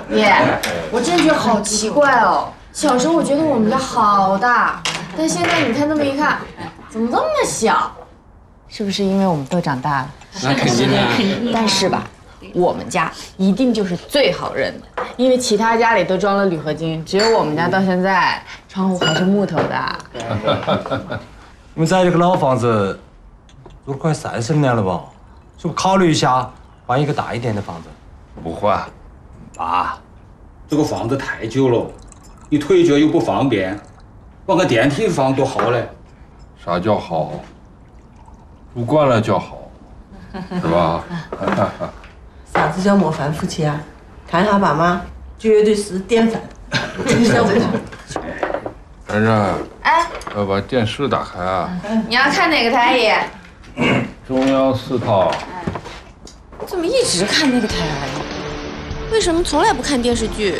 爷，我真觉得好奇怪哦。小时候我觉得我们家好大，但现在你看这么一看，怎么这么小？是不是因为我们都长大了？ 那肯定的。 但是吧，我们家一定就是最好认的，因为其他家里都装了铝合金，只有我们家到现在窗户还是木头的。 你们在这个老房子住了快30年了吧？是不是考虑一下换一个大一点的房子？ 不换。 爸，这个房子太旧了，你退脚又不方便，往个电梯房多好嘞。 啥叫好？住惯了叫好，是吧？ 啥子叫模范夫妻啊？看下爸妈，绝对是典范。你晓不？ 冉冉， 哎， 要把电视打开啊！ 你要看哪个台爷？ 中央4套。 怎么一直看那个台啊？为什么从来不看电视剧？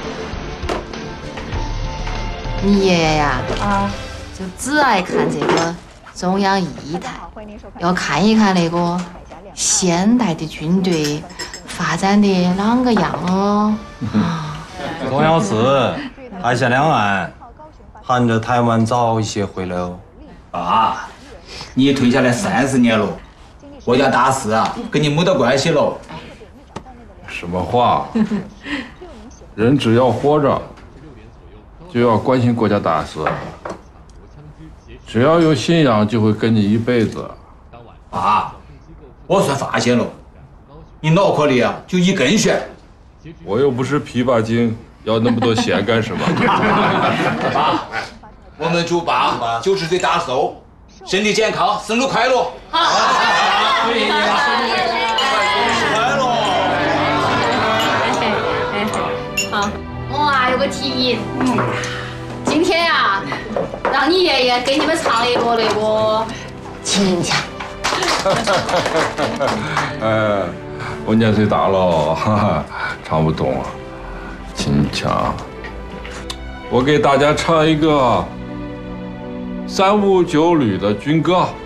你爷爷呀，就只爱看这个中央1台，要看一看那个现代的军队发展的啷个样哦。 中央4，海峡两岸，含着台湾早一些回来哦。 爸，你退下来30年了，国家大事啊，跟你没得关系喽。 什么话？人只要活着，就要关心国家大事。只要有信仰，就会跟你一辈子。 爸，我算发现了，你脑壳里啊就一根弦。 我又不是琵琶精，要那么多弦干什么？ 爸，我们祝爸90岁大寿，身体健康，生日快乐！对呀，快乐！ 好，我啊有个提议，今天呀，让你爷爷给你们唱一个那个秦腔。 我年岁大了，哈哈，唱不动啊，秦腔。我给大家唱一个3、5、9旅的军歌。